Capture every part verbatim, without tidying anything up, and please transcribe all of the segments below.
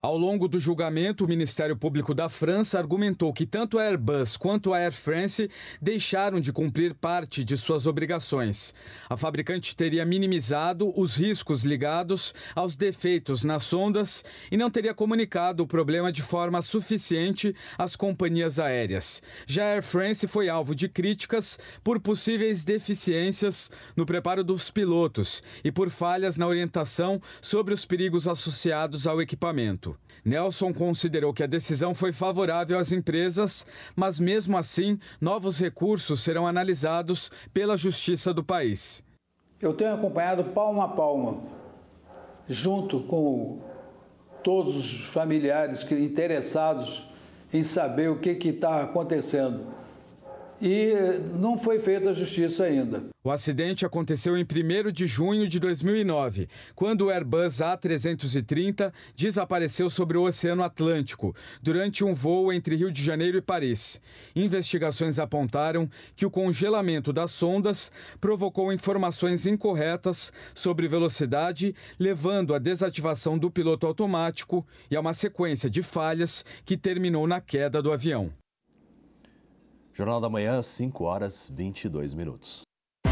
Ao longo do julgamento, o Ministério Público da França argumentou que tanto a Airbus quanto a Air France deixaram de cumprir parte de suas obrigações. A fabricante teria minimizado os riscos ligados aos defeitos nas sondas e não teria comunicado o problema de forma suficiente às companhias aéreas. Já a Air France foi alvo de críticas por possíveis deficiências no preparo dos pilotos e por falhas na orientação sobre os perigos associados ao equipamento. Nelson considerou que a decisão foi favorável às empresas, mas mesmo assim, novos recursos serão analisados pela Justiça do país. Eu tenho acompanhado palmo a palmo, junto com todos os familiares que, interessados em saber o que está acontecendo. E não foi feita a justiça ainda. O acidente aconteceu em primeiro de junho de dois mil e nove, quando o Airbus A trezentos e trinta desapareceu sobre o Oceano Atlântico, durante um voo entre Rio de Janeiro e Paris. Investigações apontaram que o congelamento das sondas provocou informações incorretas sobre velocidade, levando à desativação do piloto automático e a uma sequência de falhas que terminou na queda do avião. Jornal da Manhã, cinco horas e vinte e dois minutos.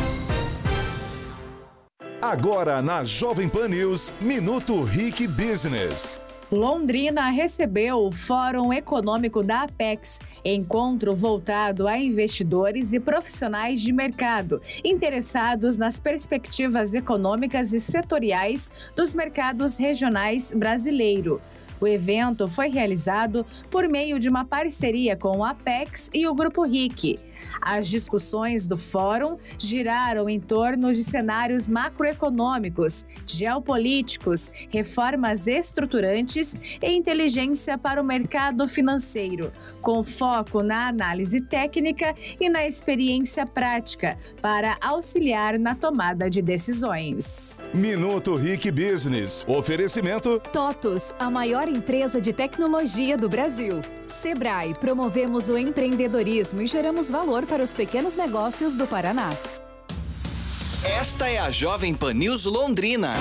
Agora na Jovem Pan News, Minuto Ric Business. Londrina recebeu o Fórum Econômico da Apex, encontro voltado a investidores e profissionais de mercado interessados nas perspectivas econômicas e setoriais dos mercados regionais brasileiro. O evento foi realizado por meio de uma parceria com o Apex e o Grupo R I C. As discussões do fórum giraram em torno de cenários macroeconômicos, geopolíticos, reformas estruturantes e inteligência para o mercado financeiro, com foco na análise técnica e na experiência prática para auxiliar na tomada de decisões. Minuto Ric Business. Oferecimento TOTUS, a maior empresa de tecnologia do Brasil. Sebrae, promovemos o empreendedorismo e geramos valor para os pequenos negócios do Paraná. Esta é a Jovem Pan News Londrina.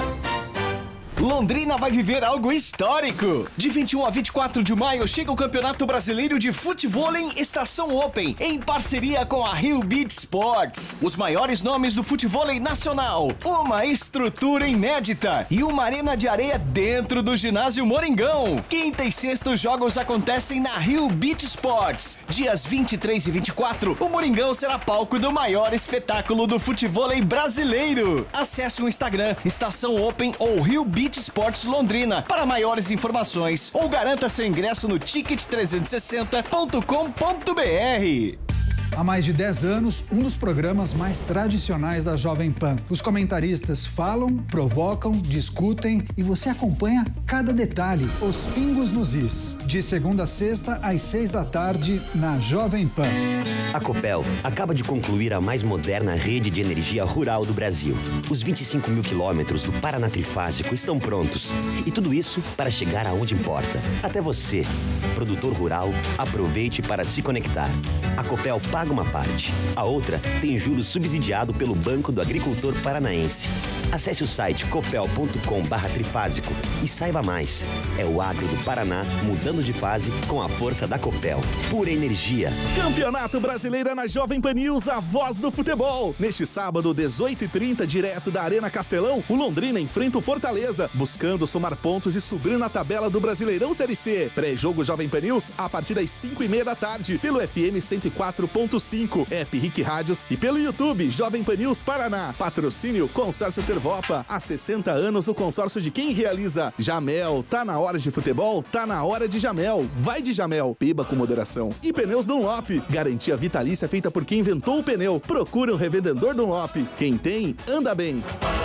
Londrina vai viver algo histórico. De vinte e um a vinte e quatro de maio chega o Campeonato Brasileiro de Futevôlei Estação Open, em parceria com a Rio Beach Sports. Os maiores nomes do futevôlei nacional, uma estrutura inédita e uma arena de areia dentro do ginásio Moringão. Quinta e sexta os jogos acontecem na Rio Beach Sports. Dias vinte e três e vinte e quatro, o Moringão será palco do maior espetáculo do futevôlei brasileiro. Acesse o Instagram Estação Open ou Rio Beach Esportes Londrina para maiores informações ou garanta seu ingresso no ticket trezentos e sessenta ponto com ponto br. Há mais de dez anos, um dos programas mais tradicionais da Jovem Pan. Os comentaristas falam, provocam, discutem e você acompanha cada detalhe, os pingos nos is. De segunda a sexta, às seis da tarde, na Jovem Pan. A Copel acaba de concluir a mais moderna rede de energia rural do Brasil. Os vinte e cinco mil quilômetros do Paraná Trifásico estão prontos. E tudo isso para chegar aonde importa. Até você, produtor rural, aproveite para se conectar. A Copel paga uma parte. A outra tem juros subsidiado pelo Banco do Agricultor Paranaense. Acesse o site copel ponto com barra trifásico e saiba mais. É o agro do Paraná mudando de fase com a força da Copel. Pura energia. Campeonato Brasileiro na Jovem Pan News, a voz do futebol. Neste sábado, dezoito e trinta, direto da Arena Castelão, o Londrina enfrenta o Fortaleza, buscando somar pontos e subir na tabela do Brasileirão Série C. Pré-jogo Jovem Pan News, a partir das cinco e meia da tarde, pelo F M cento e quatro ponto cinco, app R I C Rádios e pelo YouTube Jovem Pan News Paraná. Patrocínio Consórcio Servopa. Há sessenta anos o consórcio de quem realiza. Jamel, tá na hora de futebol? Tá na hora de Jamel. Vai de Jamel, beba com moderação. E Pneus Dunlop, garantia vitalícia feita por quem inventou o pneu. Procura um revendedor Dunlop. Quem tem, anda bem.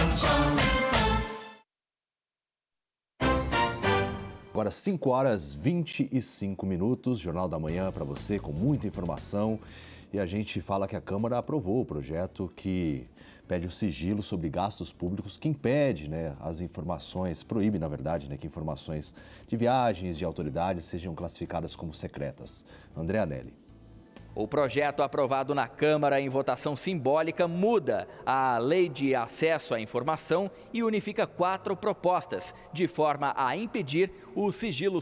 Agora cinco horas e vinte e cinco minutos, Jornal da Manhã para você com muita informação. E a gente fala que a Câmara aprovou o projeto que pede o sigilo sobre gastos públicos, que impede, né, as informações, proíbe, na verdade, né, que informações de viagens de autoridades sejam classificadas como secretas. André Anelli. O projeto aprovado na Câmara em votação simbólica muda a Lei de Acesso à Informação e unifica quatro propostas, de forma a impedir o sigilo